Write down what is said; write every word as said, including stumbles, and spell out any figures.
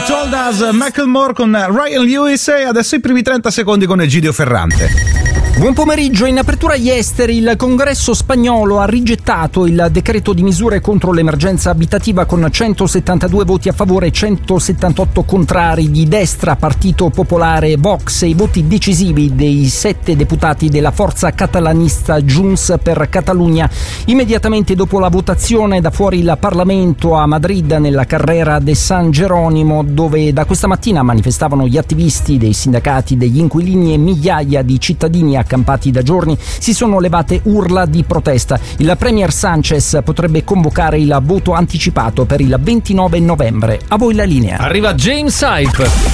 Told Us, Macklemore con Ryan Lewis e adesso i primi trenta secondi con Egidio Ferrante. Buon pomeriggio. In apertura agli esteri, il Congresso spagnolo ha rigettato il decreto di misure contro l'emergenza abitativa con centosettantadue voti a favore e centosettantotto contrari di destra, Partito Popolare, Vox e i voti decisivi dei sette deputati della forza catalanista Junts per Catalunya. Immediatamente dopo la votazione, da fuori il Parlamento a Madrid, nella Carrera de San Geronimo, dove da questa mattina manifestavano gli attivisti dei sindacati, degli inquilini e migliaia di cittadini accampati da giorni, si sono levate urla di protesta. Il premier Sanchez potrebbe convocare il voto anticipato per il ventinove novembre. A voi la linea. Arriva James Hype.